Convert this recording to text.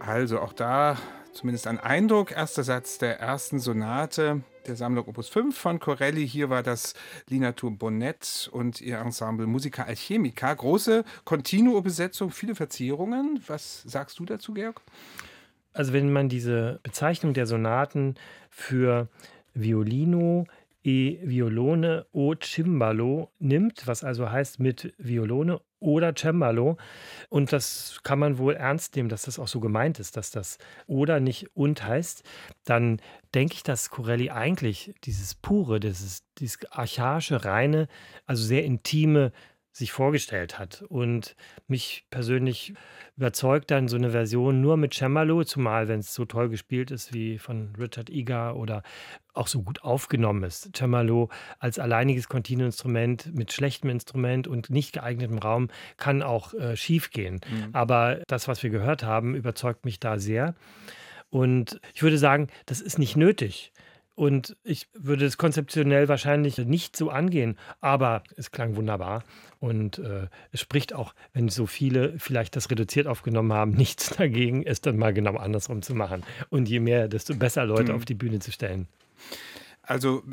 Also auch da zumindest ein Eindruck. Erster Satz der ersten Sonate der Sammlung Opus 5 von Corelli. Hier war das Lina Bonnet und ihr Ensemble Musica Alchemica. Große Continuo-Besetzung, viele Verzierungen. Was sagst du dazu, Georg? Also wenn man diese Bezeichnung der Sonaten für Violino e Violone o Cembalo nimmt, was also heißt mit Violone oder Cembalo, und das kann man wohl ernst nehmen, dass das auch so gemeint ist, dass das oder nicht und heißt, dann denke ich, dass Corelli eigentlich dieses pure, dieses archaische, reine, also sehr intime sich vorgestellt hat. Und mich persönlich überzeugt dann so eine Version nur mit Cembalo, zumal wenn es so toll gespielt ist wie von Richard Egar oder auch so gut aufgenommen ist. Cembalo als alleiniges Continuo-Instrument mit schlechtem Instrument und nicht geeignetem Raum kann auch schiefgehen. Mhm. Aber das, was wir gehört haben, überzeugt mich da sehr. Und ich würde sagen, das ist nicht nötig. Und ich würde es konzeptionell wahrscheinlich nicht so angehen, aber es klang wunderbar. Und es spricht auch, wenn so viele vielleicht das reduziert aufgenommen haben, nichts dagegen, es dann mal genau andersrum zu machen. Und je mehr, desto besser Leute auf Mhm. die Bühne zu stellen. Also